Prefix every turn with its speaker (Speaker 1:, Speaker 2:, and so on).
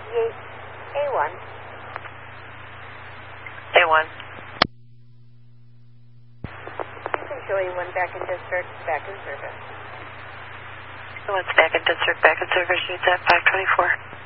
Speaker 1: A1.
Speaker 2: A1.
Speaker 1: Houston Joey 1 back in district, back in service.
Speaker 2: A1's back in district, back in service, units at 524.